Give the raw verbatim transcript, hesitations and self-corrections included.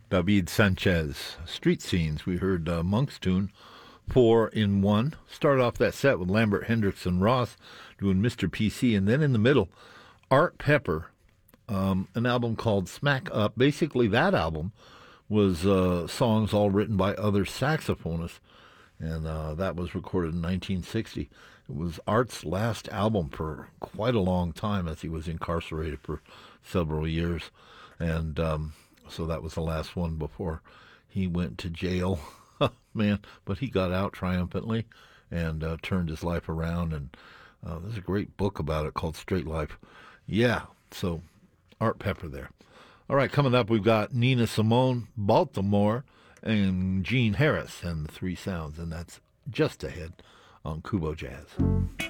David Sanchez, Street Scenes. We heard uh, Monk's tune, Four in One. Started off that set with Lambert Hendrickson Ross doing Mister P C, and then in the middle, Art Pepper, um, an album called Smack Up. Basically, that album was uh, songs all written by other saxophonists, and uh, that was recorded in nineteen sixty. It was Art's last album for quite a long time, as he was incarcerated for several years, and um, so that was the last one before he went to jail. Man, but he got out triumphantly and uh, turned his life around, and uh, there's a great book about it called Straight Life. Yeah, so Art Pepper there. All right, coming up, we've got Nina Simone, Baltimore, and Gene Harris and the Three Sounds, and that's just ahead on Kubo Jazz.